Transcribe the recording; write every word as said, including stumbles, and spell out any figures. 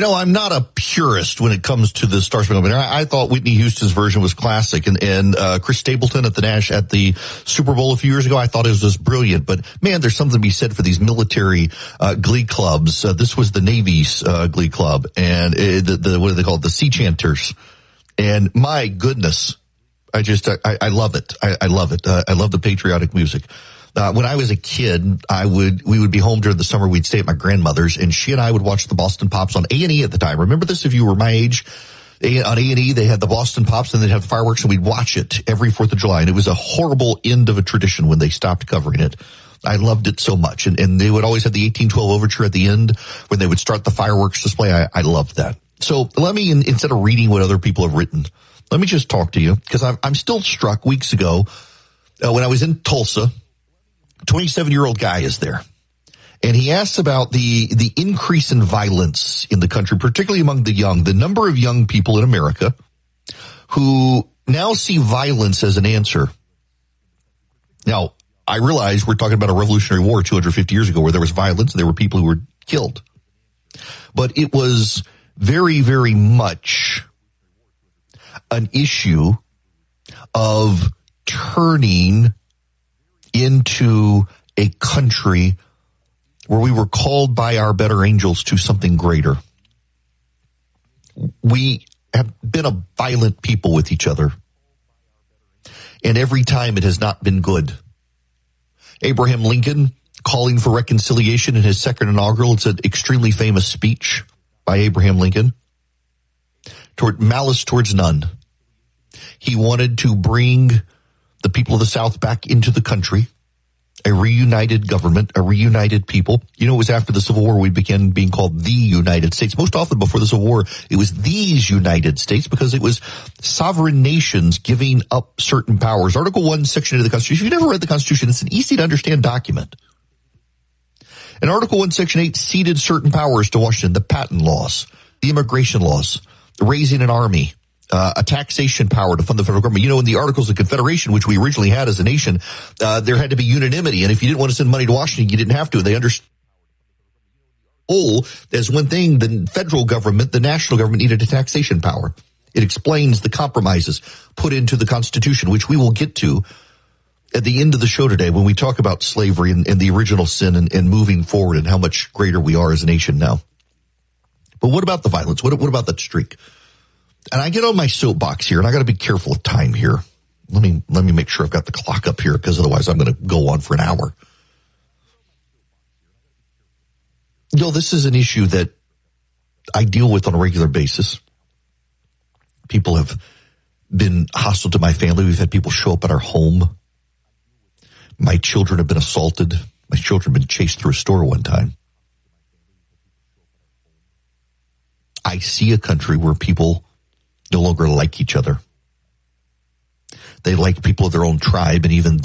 know, I'm not a purist when it comes to the Star Spangled Banner. I, I thought Whitney Houston's version was classic, and, and uh, Chris Stapleton at the Nash at the Super Bowl a few years ago, I thought it was just brilliant. But man, there's something to be said for these military uh, glee clubs. Uh, this was the Navy's uh, glee club, and it, the, the what do they call it? The Sea Chanters. And my goodness, I just I, I love it. I, I love it. Uh, I love the patriotic music. Uh, when I was a kid, I would, we would be home during the summer. We'd stay at my grandmother's, and she and I would watch the Boston Pops on A and E at the time. Remember this if you were my age? A, on A and E, they had the Boston Pops, and they'd have the fireworks, and we'd watch it every fourth of July. And it was a horrible end of a tradition when they stopped covering it. I loved it so much. And, and they would always have the eighteen twelve overture at the end when they would start the fireworks display. I, I loved that. So let me, in, instead of reading what other people have written, let me just talk to you, because I'm, I'm still struck weeks ago uh, when I was in Tulsa. twenty-seven-year-old guy is there, and he asks about the the increase in violence in the country, particularly among the young, the number of young people in America who now see violence as an answer. Now, I realize we're talking about a Revolutionary War two hundred fifty years ago where there was violence and there were people who were killed. But it was very, very much an issue of turning into a country where we were called by our better angels to something greater. We have been a violent people with each other, and every time it has not been good. Abraham Lincoln calling for reconciliation in his second inaugural. It's an extremely famous speech by Abraham Lincoln. Toward malice towards none. He wanted to bring the people of the South back into the country, a reunited government, a reunited people. You know, it was after the Civil War we began being called the United States. Most often before the Civil War, it was these United States because it was sovereign nations giving up certain powers. Article one, Section eight of the Constitution. If you've never read the Constitution, it's an easy to understand document. And Article one, Section eight ceded certain powers to Washington, the patent laws, the immigration laws, raising an army, Uh, a taxation power to fund the federal government. You know, in the Articles of Confederation, which we originally had as a nation, uh, there had to be unanimity. And if you didn't want to send money to Washington, you didn't have to. They understood as one thing, the federal government, the national government needed a taxation power. It explains the compromises put into the Constitution, which we will get to at the end of the show today when we talk about slavery and, and the original sin and, and moving forward and how much greater we are as a nation now. But what about the violence? What, what about that streak? And I get on my soapbox here, and I got to be careful of time here. Let me let me make sure I've got the clock up here, because otherwise I'm going to go on for an hour. You know, this is an issue that I deal with on a regular basis. People have been hostile to my family. We've had people show up at our home. My children have been assaulted. My children have been chased through a store one time. I see a country where people no longer like each other. They like people of their own tribe, and even